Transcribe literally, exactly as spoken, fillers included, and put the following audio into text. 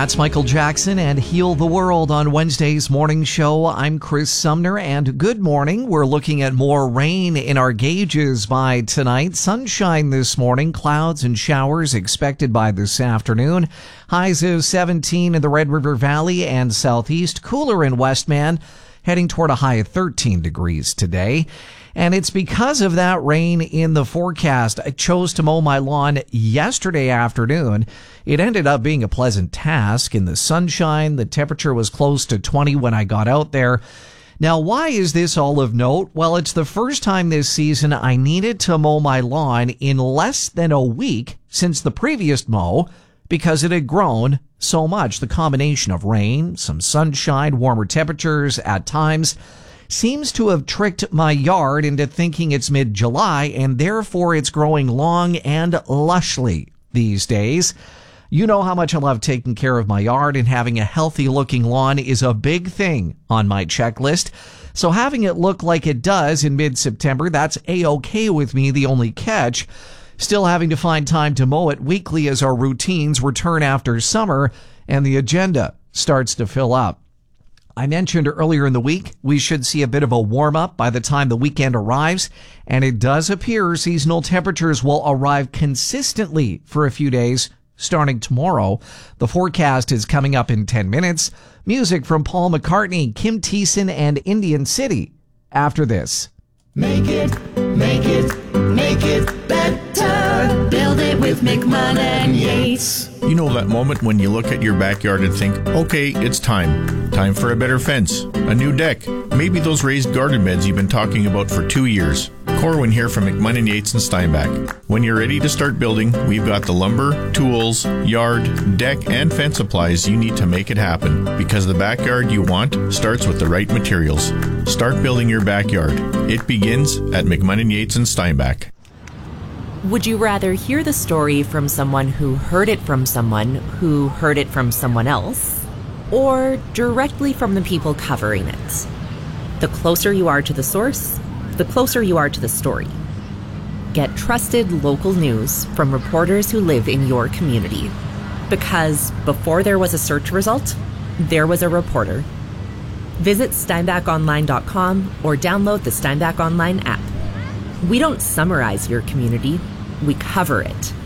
That's Michael Jackson and Heal the World on Wednesday's morning show. I'm Chris Sumner, and good morning. We're looking at more rain in our gauges by tonight. Sunshine this morning, clouds and showers expected by this afternoon. Highs of seventeen in the Red River Valley and southeast, cooler in Westman, heading toward a high of thirteen degrees today. And it's because of that rain in the forecast. I chose to mow my lawn yesterday afternoon. It ended up being a pleasant task in the sunshine. The temperature was close to twenty when I got out there. Now, why is this all of note? Well, it's the first time this season I needed to mow my lawn in less than a week since the previous mow because it had grown so much. The combination of rain, some sunshine, warmer temperatures at times seems to have tricked my yard into thinking it's mid-July, and therefore it's growing long and lushly these days. You know how much I love taking care of my yard, and having a healthy-looking lawn is a big thing on my checklist. So having it look like it does in mid-September, that's A-okay with me. The only catch, still having to find time to mow it weekly as our routines return after summer and the agenda starts to fill up. I mentioned earlier in the week we should see a bit of a warm-up by the time the weekend arrives, and it does appear seasonal temperatures will arrive consistently for a few days starting tomorrow. The forecast is coming up in ten minutes. Music from Paul McCartney, Kim Thiessen, and Indian City after this. Make it, make it, make it better. Build it with McMahon and Yates. You know that moment when you look at your backyard and think, okay, it's time. Time for a better fence, a new deck, maybe those raised garden beds you've been talking about for two years. Corwin here from McMahon and Yates and Steinbach. When you're ready to start building, we've got the lumber, tools, yard, deck, and fence supplies you need to make it happen. Because the backyard you want starts with the right materials. Start building your backyard. It begins at McMahon and Yates and Steinbach. Would you rather hear the story from someone who heard it from someone who heard it from someone else, or directly from the people covering it? The closer you are to the source, the closer you are to the story. Get trusted local news from reporters who live in your community. Because before there was a search result, there was a reporter. Visit steinbach online dot com or download the Steinbach Online app. We don't summarize your community, we cover it.